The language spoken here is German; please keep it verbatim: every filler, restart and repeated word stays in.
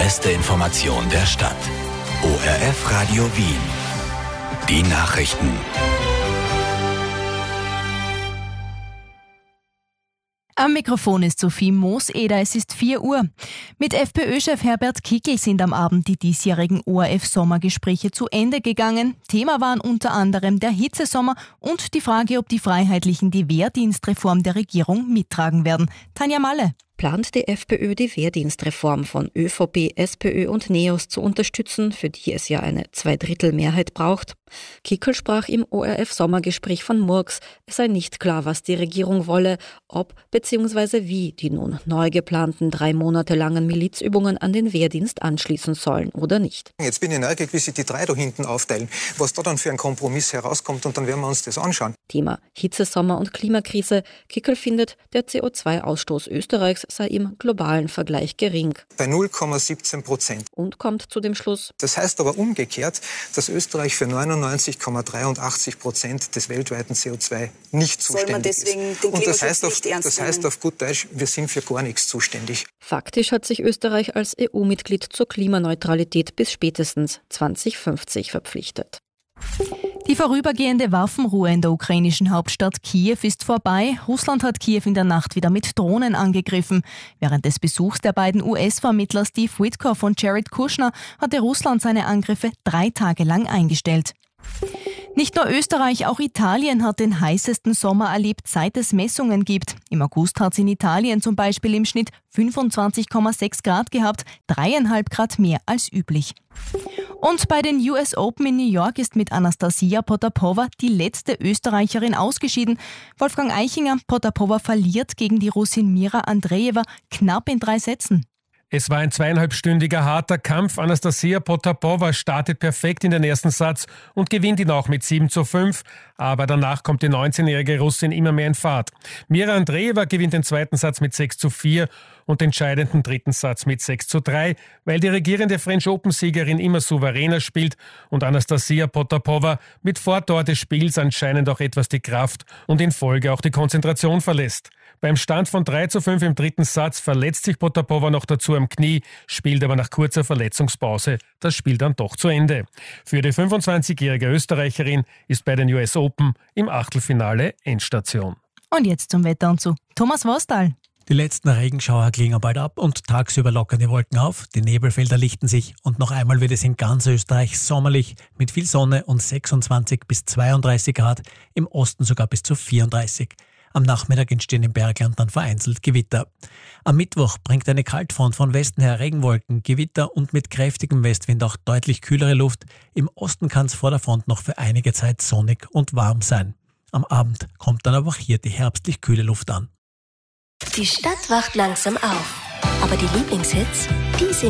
beste Information der Stadt. O R F Radio Wien. Die Nachrichten. Am Mikrofon ist Sophie Mooseder, es ist vier Uhr. Mit FPÖ-Chef Herbert Kickl sind am Abend die diesjährigen O R F-Sommergespräche zu Ende gegangen. Thema waren unter anderem der Hitzesommer und die Frage, ob die Freiheitlichen die Wehrdienstreform der Regierung mittragen werden. Tanja Malle. Plant die FPÖ, die Wehrdienstreform von ÖVP, SPÖ und NEOS zu unterstützen, für die es ja eine Zweidrittelmehrheit braucht? Kickl sprach im O R F-Sommergespräch von Murks. Es sei nicht klar, was die Regierung wolle, ob bzw. wie die nun neu geplanten drei Monate langen Milizübungen an den Wehrdienst anschließen sollen oder nicht. Jetzt bin ich neugierig, wie sich die drei da hinten aufteilen, was da dann für ein Kompromiss herauskommt, und dann werden wir uns das anschauen. Thema Hitzesommer und Klimakrise. Kickl findet, der C O zwei Ausstoß Österreichs sei im globalen Vergleich gering. Bei null Komma siebzehn Prozent. Und kommt zu dem Schluss. Das heißt aber umgekehrt, dass Österreich für neunundneunzig Komma dreiundachtzig Prozent des weltweiten C O zwei nicht zuständig ist. Soll man deswegen den Und das heißt, auf, nicht ernst das heißt auf gut Deutsch, wir sind für gar nichts zuständig. Faktisch hat sich Österreich als E U-Mitglied zur Klimaneutralität bis spätestens zwanzig fünfzig verpflichtet. Die vorübergehende Waffenruhe in der ukrainischen Hauptstadt Kiew ist vorbei. Russland hat Kiew in der Nacht wieder mit Drohnen angegriffen. Während des Besuchs der beiden U S-Vermittler Steve Witkoff und Jared Kushner hatte Russland seine Angriffe drei Tage lang eingestellt. Nicht nur Österreich, auch Italien hat den heißesten Sommer erlebt, seit es Messungen gibt. Im August hat es in Italien zum Beispiel im Schnitt fünfundzwanzig Komma sechs Grad gehabt, dreieinhalb Grad mehr als üblich. Und bei den U S Open in New York ist mit Anastasia Potapova die letzte Österreicherin ausgeschieden. Wolfgang Eichinger, Potapova verliert gegen die Russin Mira Andreeva knapp in drei Sätzen. Es war ein zweieinhalbstündiger harter Kampf. Anastasia Potapova startet perfekt in den ersten Satz und gewinnt ihn auch mit sieben zu fünf. Aber danach kommt die neunzehnjährige Russin immer mehr in Fahrt. Mira Andreeva gewinnt den zweiten Satz mit sechs zu vier und den entscheidenden dritten Satz mit sechs zu drei, weil die regierende French Open-Siegerin immer souveräner spielt und Anastasia Potapova mit Fortdauer des Spiels anscheinend auch etwas die Kraft und in Folge auch die Konzentration verlässt. Beim Stand von drei zu fünf im dritten Satz verletzt sich Potapova noch dazu am Knie, spielt aber nach kurzer Verletzungspause das Spiel dann doch zu Ende. Für die fünfundzwanzigjährige Österreicherin ist bei den U S Open im Achtelfinale Endstation. Und jetzt zum Wetter und zu Thomas Wostal. Die letzten Regenschauer klingen bald ab und tagsüber lockern die Wolken auf, die Nebelfelder lichten sich und noch einmal wird es in ganz Österreich sommerlich mit viel Sonne und sechsundzwanzig bis zweiunddreißig Grad, im Osten sogar bis zu vierunddreißig. Am Nachmittag entstehen im Bergland dann vereinzelt Gewitter. Am Mittwoch bringt eine Kaltfront von Westen her Regenwolken, Gewitter und mit kräftigem Westwind auch deutlich kühlere Luft. Im Osten kann es vor der Front noch für einige Zeit sonnig und warm sein. Am Abend kommt dann aber auch hier die herbstlich kühle Luft an. Die Stadt wacht langsam auf, aber die Lieblingshits, die sind